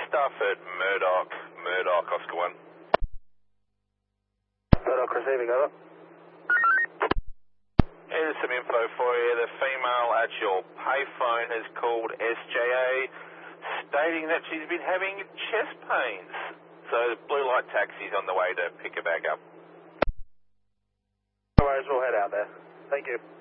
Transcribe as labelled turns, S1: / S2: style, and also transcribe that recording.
S1: stuff at Murdoch, Oscar 1.
S2: Murdoch receiving, over.
S1: Here's some info for you. The female at your payphone has called SJA stating that she's been having chest pains. So the blue light taxi's on the way to pick her back up.
S2: No worries, we'll head out there. Thank you.